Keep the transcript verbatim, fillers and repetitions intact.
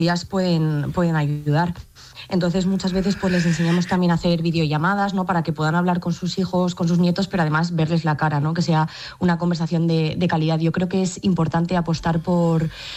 pueden, pueden ayudar. Entonces muchas veces pues les enseñamos también a hacer videollamadas, ¿no? Para que puedan hablar con sus hijos, con sus nietos, pero además verles la cara, ¿no? Que sea una conversación de, de calidad. Yo creo que es importante apostar por,